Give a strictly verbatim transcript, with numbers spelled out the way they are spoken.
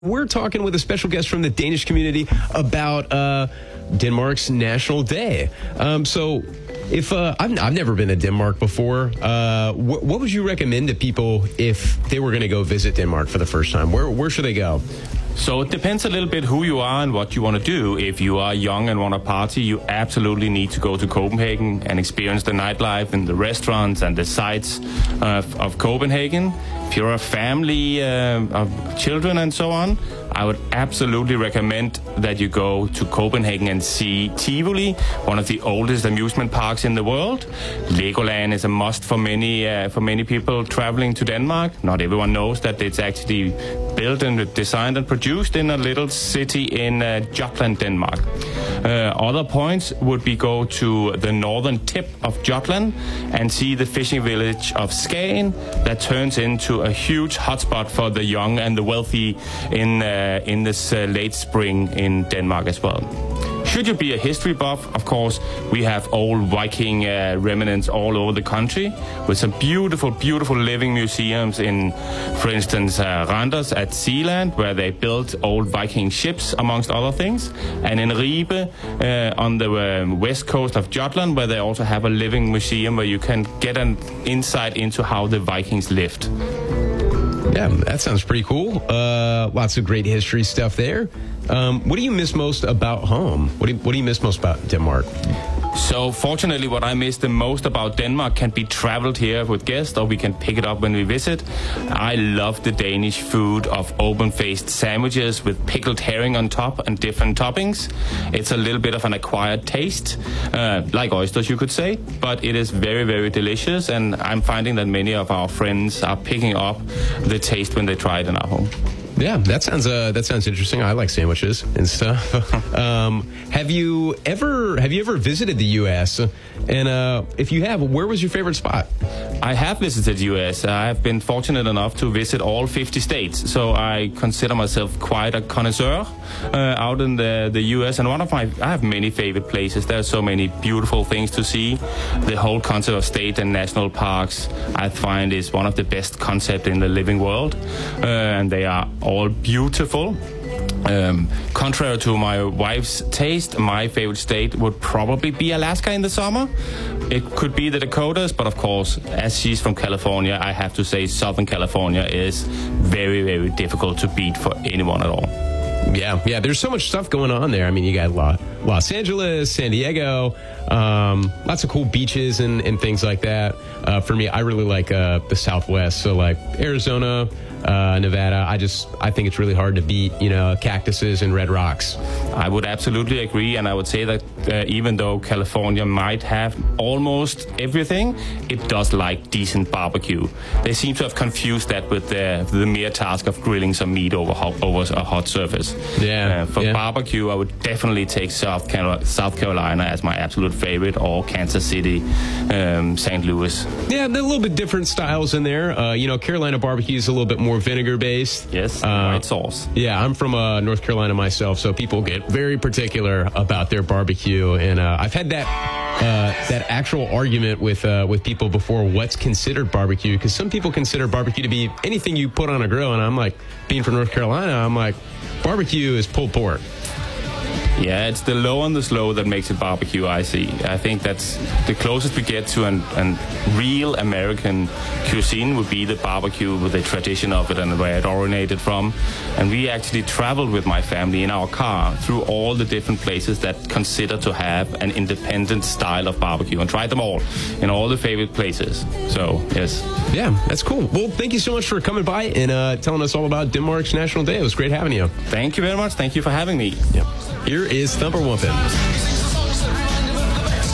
We're talking with a special guest from the Danish community about uh, Denmark's National Day. Um, so, if uh, I've, I've never been to Denmark before, uh, wh- what would you recommend to people if they were going to go visit Denmark for the first time? Where where should they go? So it depends a little bit who you are and what you want to do. If you are young and want to party, you absolutely need to go to Copenhagen and experience the nightlife and the restaurants and the sights uh, of Copenhagen. If you're a family uh, of children and so on, I would absolutely recommend that you go to Copenhagen and see Tivoli, one of the oldest amusement parks in the world. Legoland is a must for many uh, for many people traveling to Denmark. Not everyone knows that it's actually built and designed and produced in a little city in uh, Jutland, Denmark. Uh, other points would be go to the northern tip of Jutland and see the fishing village of Skagen that turns into a huge hotspot for the young and the wealthy in uh, in this uh, late spring in Denmark as well. Should you be a history buff, of course, we have old Viking uh, remnants all over the country with some beautiful, beautiful living museums in, for instance, uh, Randers at Zealand, where they built old Viking ships, amongst other things, and in Ribe uh, on the um, west coast of Jutland, where they also have a living museum where you can get an insight into how the Vikings lived. Yeah, that sounds pretty cool. Uh, lots of great history stuff there. Um, what do you miss most about home? What do you, what do you miss most about Denmark? So fortunately, what I miss the most about Denmark can be traveled here with guests, or we can pick it up when we visit. I love the Danish food of open-faced sandwiches with pickled herring on top and different toppings. It's a little bit of an acquired taste, uh, like oysters you could say, but it is very, very delicious, and I'm finding that many of our friends are picking up the taste when they try it in our home. Yeah, that sounds uh, that sounds interesting. I like sandwiches and stuff. um, have you ever have you ever visited the U S? And uh, if you have, where was your favorite spot? I have visited the U S. I have been fortunate enough to visit all fifty states, so I consider myself quite a connoisseur uh, out in the, the U S. And one of my, I have many favorite places. There are so many beautiful things to see. The whole concept of state and national parks, I find, is one of the best concepts in the living world, uh, and they are all beautiful. Um, contrary to my wife's taste, my favorite state would probably be Alaska in the summer. It could be the Dakotas, but of course, as she's from California, I have to say Southern California is very, very difficult to beat for anyone at all. Yeah, yeah, there's so much stuff going on there. I mean, you got La- Los Angeles, San Diego, um, lots of cool beaches and, and things like that. Uh, for me, I really like uh, the Southwest, so like Arizona, uh, Nevada. I just, I think it's really hard to beat, you know, cactuses and red rocks. I would absolutely agree, and I would say that uh, even though California might have almost everything, it does like decent barbecue. They seem to have confused that with the, the mere task of grilling some meat over, over a hot surface. Yeah. Uh, for yeah. barbecue, I would definitely take South, Carol- South Carolina as my absolute favorite, or Kansas City, um, Saint Louis. Yeah, they're a little bit different styles in there. Uh, you know, Carolina barbecue is a little bit more vinegar-based. Yes, uh, white sauce. Yeah, I'm from uh, North Carolina myself, so people get very particular about their barbecue, and uh, I've had that uh, that actual argument with uh, with people before. What's considered barbecue? Because some people consider barbecue to be anything you put on a grill, and I'm like, being from North Carolina, I'm like, barbecue is pulled pork. Yeah, it's the low on the slow that makes it barbecue, I see. I think that's the closest we get to an, an real American cuisine would be the barbecue with the tradition of it and where it originated from. And we actually traveled with my family in our car through all the different places that consider to have an independent style of barbecue and tried them all in all the favorite places. So, yes. Yeah, that's cool. Well, thank you so much for coming by and uh, telling us all about Denmark's National Day. It was great having you. Thank you very much. Thank you for having me. Yep. Here is Thumper Wumpin'.